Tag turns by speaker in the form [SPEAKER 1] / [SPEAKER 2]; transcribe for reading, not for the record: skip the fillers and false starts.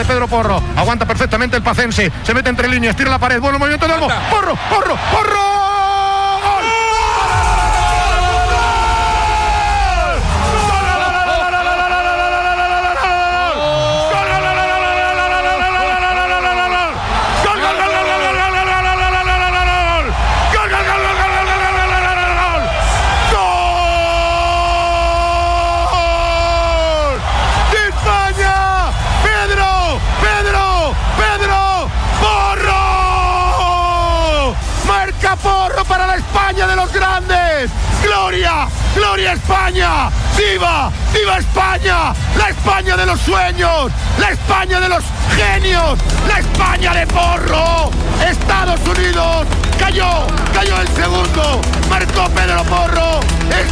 [SPEAKER 1] Pedro Porro. Aguanta perfectamente el pacense. Se mete entre líneas, tira la pared. Bueno, movimiento de Olmo. Porro, Porro, Porro. Porro para la España de los grandes. ¡Gloria! ¡Gloria España! ¡Viva! ¡Viva España! ¡La España de los sueños! ¡La España de los genios! ¡La España de Porro! ¡Estados Unidos! ¡Cayó! ¡Cayó el segundo! ¡Marcó Pedro Porro!